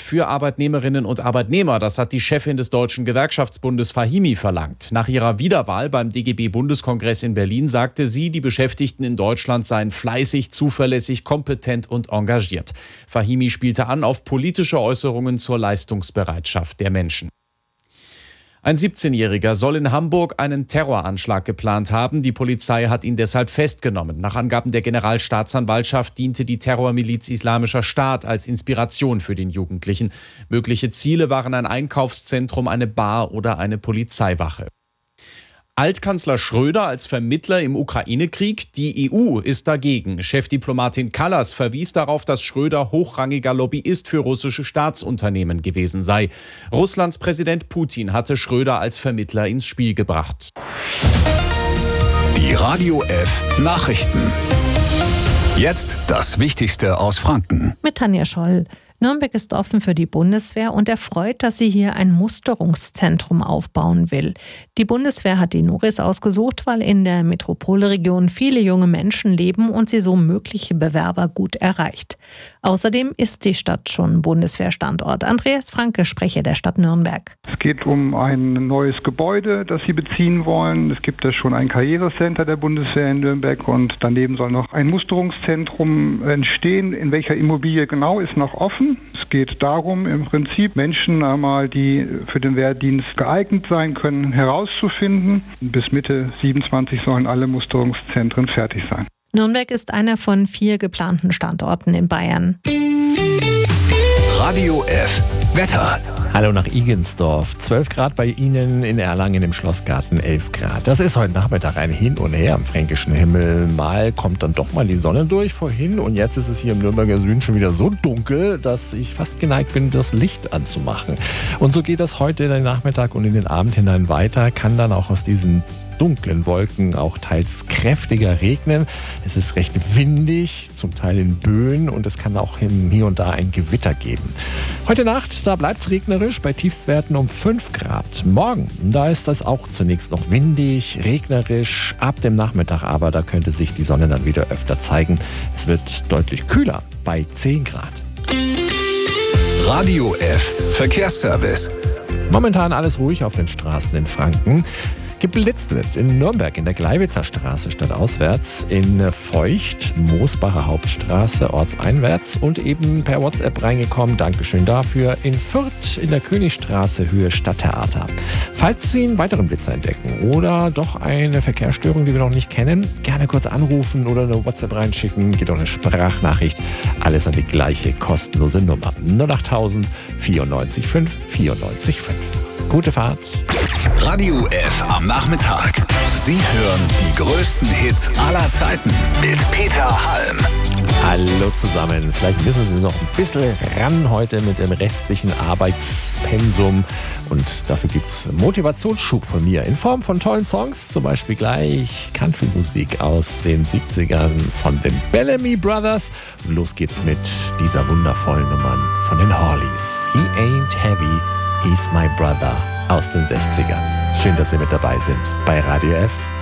für Arbeitnehmerinnen und Arbeitnehmer. Das hat die Chefin des Deutschen Gewerkschaftsbundes Fahimi verlangt. Nach ihrer Wiederwahl beim DGB-Bundeskongress in Berlin sagte sie, die Beschäftigten in Deutschland seien fleißig, zuverlässig, kompetent und engagiert. Fahimi spielte an auf politische Äußerungen zur Leistungsbereitschaft der Menschen. Ein 17-Jähriger soll in Hamburg einen Terroranschlag geplant haben. Die Polizei hat ihn deshalb festgenommen. Nach Angaben der Generalstaatsanwaltschaft diente die Terrormiliz Islamischer Staat als Inspiration für den Jugendlichen. Mögliche Ziele waren ein Einkaufszentrum, eine Bar oder eine Polizeiwache. Altkanzler Schröder als Vermittler im Ukraine-Krieg. Die EU ist dagegen. Chefdiplomatin Kallas verwies darauf, dass Schröder hochrangiger Lobbyist für russische Staatsunternehmen gewesen sei. Russlands Präsident Putin hatte Schröder als Vermittler ins Spiel gebracht. Die Radio F Nachrichten. Jetzt das Wichtigste aus Franken. Mit Tanja Scholl. Nürnberg ist offen für die Bundeswehr und erfreut, dass sie hier ein Musterungszentrum aufbauen will. Die Bundeswehr hat die Noris ausgesucht, weil in der Metropolregion viele junge Menschen leben und sie so mögliche Bewerber gut erreicht. Außerdem ist die Stadt schon Bundeswehrstandort. Andreas Franke, Sprecher der Stadt Nürnberg. Es geht um ein neues Gebäude, das sie beziehen wollen. Es gibt ja schon ein Karrierecenter der Bundeswehr in Nürnberg und daneben soll noch ein Musterungszentrum entstehen. In welcher Immobilie genau, ist noch offen. Es geht darum, im Prinzip Menschen einmal, die für den Wehrdienst geeignet sein können, herauszufinden. Bis Mitte 27 sollen alle Musterungszentren fertig sein. Nürnberg ist einer von 4 geplanten Standorten in Bayern. Radio F Wetter. Hallo nach Igensdorf. 12 Grad bei Ihnen, in Erlangen im Schlossgarten 11 Grad. Das ist heute Nachmittag ein Hin und Her am fränkischen Himmel. Mal kommt dann doch mal die Sonne durch vorhin und jetzt ist es hier im Nürnberger Süden schon wieder so dunkel, dass ich fast geneigt bin, das Licht anzumachen. Und so geht das heute in den Nachmittag und in den Abend hinein weiter. Kann dann auch aus diesen dunklen Wolken auch teils kräftiger regnen. Es ist recht windig, zum Teil in Böen und es kann auch hier und da ein Gewitter geben. Heute Nacht, da bleibt es regnerisch bei Tiefstwerten um 5 Grad. Morgen, da ist das auch zunächst noch windig, regnerisch. Ab dem Nachmittag aber, da könnte sich die Sonne dann wieder öfter zeigen. Es wird deutlich kühler bei 10 Grad. Radio F Verkehrsservice. Momentan alles ruhig auf den Straßen in Franken. Geblitzt wird in Nürnberg in der Gleiwitzer Straße stadtauswärts, in Feucht, Moosbacher Hauptstraße ortseinwärts und eben per WhatsApp reingekommen, Dankeschön dafür, in Fürth in der Königstraße Höhe Stadttheater. Falls Sie einen weiteren Blitzer entdecken oder doch eine Verkehrsstörung, die wir noch nicht kennen, gerne kurz anrufen oder eine WhatsApp reinschicken, geht auch eine Sprachnachricht, alles an die gleiche kostenlose Nummer 08000 94 5 94 5. Gute Fahrt. Radio F am Nachmittag. Sie hören die größten Hits aller Zeiten mit Peter Halm. Hallo zusammen. Vielleicht müssen Sie noch ein bisschen ran heute mit dem restlichen Arbeitspensum. Und dafür gibt es Motivationsschub von mir in Form von tollen Songs. Zum Beispiel gleich Country-Musik aus den 70ern von den Bellamy Brothers. Und los geht's mit dieser wundervollen Nummer von den Hawleys. He ain't heavy. He's My Brother aus den 60ern. Schön, dass Sie mit dabei sind bei Radio F.